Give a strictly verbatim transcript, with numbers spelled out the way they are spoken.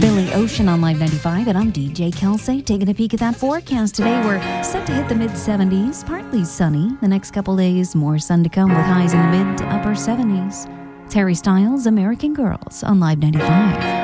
Billy Ocean on Live ninety-five, and I'm D J Kelsey. Taking a peek at that forecast today, we're set to hit the mid seventies, partly sunny. The next couple days, more sun to come with highs in the mid to upper seventies. It's Harry Styles, American Girls on Live ninety-five.